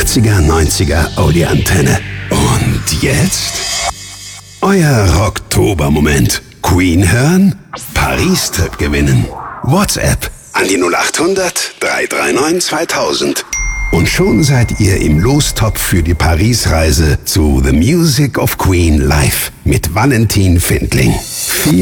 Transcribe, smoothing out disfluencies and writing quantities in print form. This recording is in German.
80er, 90er Audi-Antenne. Und jetzt? Euer Rocktober-Moment. Queen hören? Paris-Trip gewinnen. WhatsApp an die 0800 339 2000. Und schon seid ihr im Lostopf für die Paris-Reise zu The Music of Queen live mit Valentin Findling. Viel